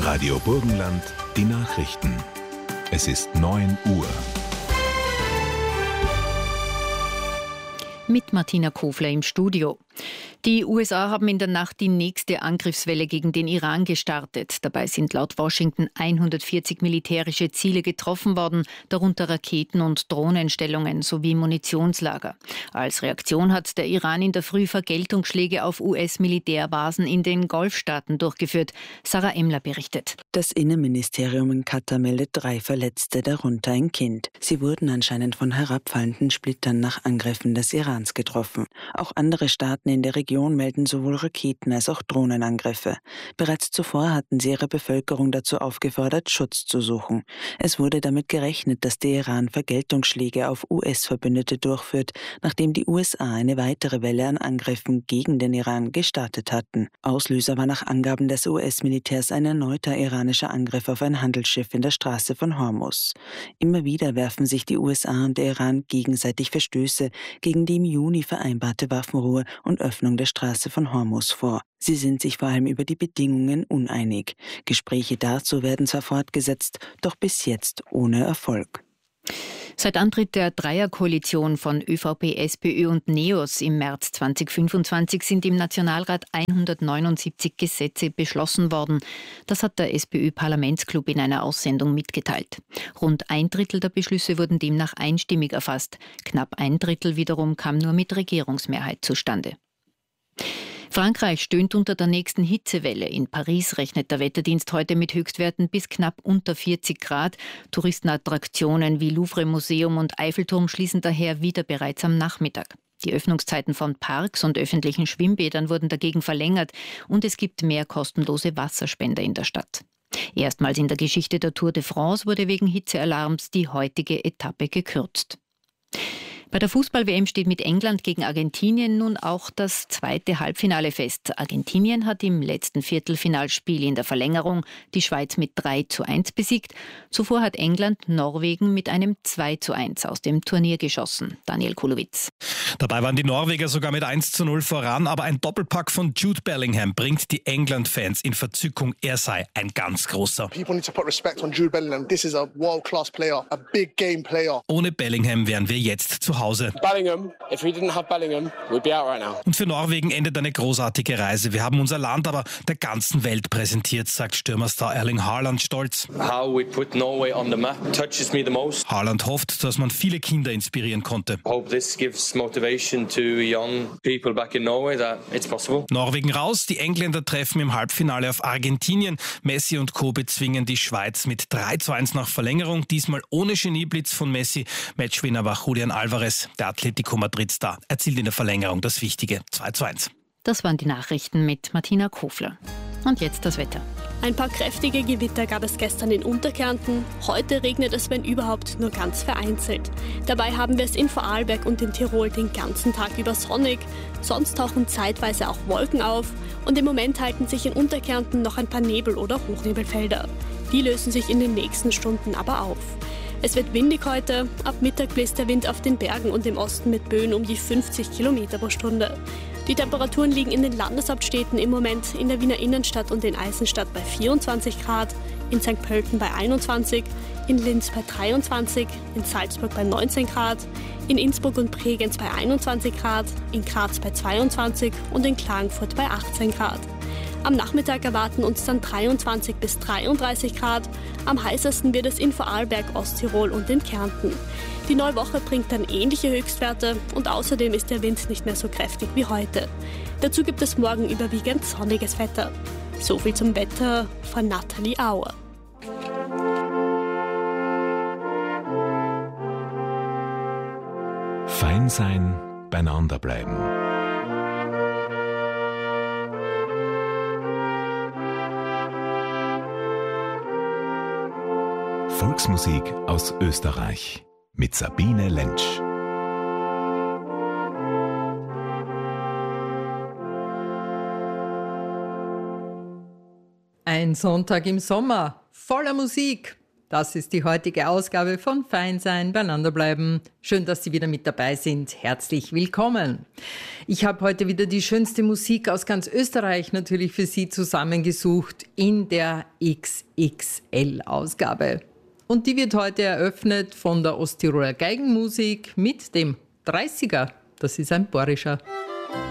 Radio Burgenland, die Nachrichten. Es ist 9 Uhr. Mit Martina Kofler im Studio. Die USA haben in der Nacht die nächste Angriffswelle gegen den Iran gestartet. Dabei sind laut Washington 140 militärische Ziele getroffen worden, darunter Raketen- und Drohnenstellungen sowie Munitionslager. Als Reaktion hat der Iran in der Früh Vergeltungsschläge auf US-Militärbasen in den Golfstaaten durchgeführt. Sarah Emler berichtet. Das Innenministerium in Katar meldet 3 Verletzte, darunter ein Kind. Sie wurden anscheinend von herabfallenden Splittern nach Angriffen des Irans getroffen. Auch andere Staaten in der Region melden sowohl Raketen- als auch Drohnenangriffe. Bereits zuvor hatten sie ihre Bevölkerung dazu aufgefordert, Schutz zu suchen. Es wurde damit gerechnet, dass der Iran Vergeltungsschläge auf US-Verbündete durchführt, nachdem die USA eine weitere Welle an Angriffen gegen den Iran gestartet hatten. Auslöser war nach Angaben des US-Militärs ein erneuter iranischer Angriff auf ein Handelsschiff in der Straße von Hormuz. Immer wieder werfen sich die USA und der Iran gegenseitig Verstöße gegen die im Juni vereinbarte Waffenruhe und Öffnung der Straße von Hormuz vor. Sie sind sich vor allem über die Bedingungen uneinig. Gespräche dazu werden zwar fortgesetzt, doch bis jetzt ohne Erfolg. Seit Antritt der Dreierkoalition von ÖVP, SPÖ und NEOS im März 2025 sind im Nationalrat 179 Gesetze beschlossen worden. Das hat der SPÖ-Parlamentsclub in einer Aussendung mitgeteilt. Rund 1/3 der Beschlüsse wurden demnach einstimmig erfasst. Knapp 1/3 wiederum kam nur mit Regierungsmehrheit zustande. Frankreich stöhnt unter der nächsten Hitzewelle. In Paris rechnet der Wetterdienst heute mit Höchstwerten bis knapp unter 40 Grad. Touristenattraktionen wie Louvre-Museum und Eiffelturm schließen daher wieder bereits am Nachmittag. Die Öffnungszeiten von Parks und öffentlichen Schwimmbädern wurden dagegen verlängert und es gibt mehr kostenlose Wasserspender in der Stadt. Erstmals in der Geschichte der Tour de France wurde wegen Hitzealarms die heutige Etappe gekürzt. Bei der Fußball-WM steht mit England gegen Argentinien nun auch das zweite Halbfinale fest. Argentinien hat im letzten Viertelfinalspiel in der Verlängerung die Schweiz mit 3:1 besiegt. Zuvor hat England Norwegen mit einem 2:1 aus dem Turnier geschossen. Daniel Kulowitz. Dabei waren die Norweger sogar mit 1:0 voran, aber ein Doppelpack von Jude Bellingham bringt die England-Fans in Verzückung. Er sei ein ganz großer. People need to put respect on Jude Bellingham. This is a world-class player, a big game player. Ohne Bellingham wären wir jetzt zu Hause. Bellingham, if we didn't have Bellingham, we'd be out right now. Und für Norwegen endet eine großartige Reise. Wir haben unser Land aber der ganzen Welt präsentiert, sagt Stürmerstar Erling Haaland stolz. How we put Norway on the map touches me the most. Haaland hofft, dass man viele Kinder inspirieren konnte. I hope this gives motivation to young people back in Norway that it's possible. Norwegen raus, die Engländer treffen im Halbfinale auf Argentinien. Messi und Co. bezwingen die Schweiz mit 3:1 nach Verlängerung. Diesmal ohne Genieblitz von Messi. Matchwinner war Julian Alvarez. Der Atletico Madrid-Star erzielt in der Verlängerung das wichtige 2:1. Das waren die Nachrichten mit Martina Kofler. Und jetzt das Wetter. Ein paar kräftige Gewitter gab es gestern in Unterkärnten. Heute regnet es, wenn überhaupt, nur ganz vereinzelt. Dabei haben wir es in Vorarlberg und in Tirol den ganzen Tag über sonnig. Sonst tauchen zeitweise auch Wolken auf. Und im Moment halten sich in Unterkärnten noch ein paar Nebel- oder Hochnebelfelder. Die lösen sich in den nächsten Stunden aber auf. Es wird windig heute. Ab Mittag bläst der Wind auf den Bergen und im Osten mit Böen um die 50 Kilometer pro Stunde. Die Temperaturen liegen in den Landeshauptstädten im Moment in der Wiener Innenstadt und in Eisenstadt bei 24 Grad, in St. Pölten bei 21, in Linz bei 23, in Salzburg bei 19 Grad, in Innsbruck und Bregenz bei 21 Grad, in Graz bei 22 und in Klagenfurt bei 18 Grad. Am Nachmittag erwarten uns dann 23 bis 33 Grad. Am heißesten wird es in Vorarlberg, Osttirol und in Kärnten. Die neue Woche bringt dann ähnliche Höchstwerte und außerdem ist der Wind nicht mehr so kräftig wie heute. Dazu gibt es morgen überwiegend sonniges Wetter. So viel zum Wetter von Nathalie Auer. Fein sein, beieinander bleiben. Volksmusik aus Österreich mit Sabine Lentsch. Ein Sonntag im Sommer, voller Musik. Das ist die heutige Ausgabe von Fein sein, beieinander bleiben. Schön, dass Sie wieder mit dabei sind. Herzlich willkommen. Ich habe heute wieder die schönste Musik aus ganz Österreich natürlich für Sie zusammengesucht in der XXL-Ausgabe. Und die wird heute eröffnet von der Osttiroler Geigenmusik mit dem 30er. Das ist ein Bohrischer.